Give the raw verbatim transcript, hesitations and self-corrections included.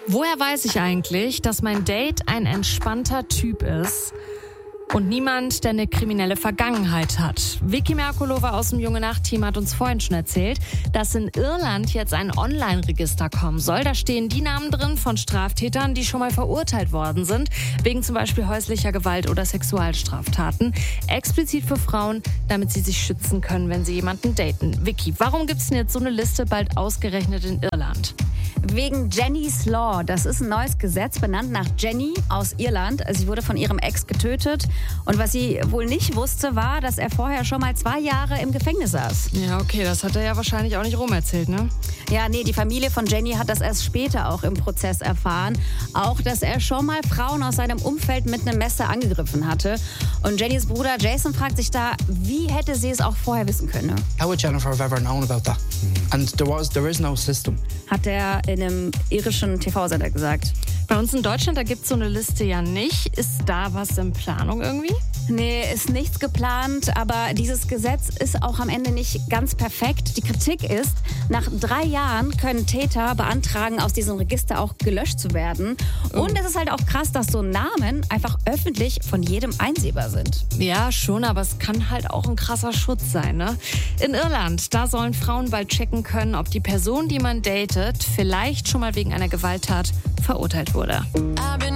Woher weiß ich eigentlich, dass mein Date ein entspannter Typ ist und niemand, der eine kriminelle Vergangenheit hat? Vicky Merkulova aus dem Junge Nacht-Team hat uns vorhin schon erzählt, dass in Irland jetzt ein Online-Register kommen soll. Da stehen die Namen drin von Straftätern, die schon mal verurteilt worden sind, wegen zum Beispiel häuslicher Gewalt oder Sexualstraftaten. Explizit für Frauen, damit sie sich schützen können, wenn sie jemanden daten. Vicky, warum gibt es denn jetzt so eine Liste bald ausgerechnet in Irland? Wegen Jenny's Law. Das ist ein neues Gesetz, benannt nach Jenny aus Irland. Sie wurde von ihrem Ex getötet. Und was sie wohl nicht wusste, war, dass er vorher schon mal zwei Jahre im Gefängnis saß. Ja, okay, das hat er ja wahrscheinlich auch nicht rumerzählt, ne? Ja, nee, die Familie von Jenny hat das erst später auch im Prozess erfahren. Auch, dass er schon mal Frauen aus seinem Umfeld mit einem Messer angegriffen hatte. Und Jennys Bruder Jason fragt sich da, wie hätte sie es auch vorher wissen können? How would Jennifer have ever known about that? And there was, there is no system. Hat er in einem irischen T V-Sender gesagt. Bei uns in Deutschland, da gibt es so eine Liste ja nicht. Ist da was in Planung irgendwie? Nee, ist nichts geplant, aber dieses Gesetz ist auch am Ende nicht ganz perfekt. Die Kritik ist, nach drei Jahren können Täter beantragen, aus diesem Register auch gelöscht zu werden. Oh. Und es ist halt auch krass, dass so Namen einfach öffentlich von jedem einsehbar sind. Ja, schon, aber es kann halt auch ein krasser Schutz sein, ne? In Irland, da sollen Frauen bald checken können, ob die Person, die man datet, vielleicht schon mal wegen einer Gewalttat verurteilt wurde.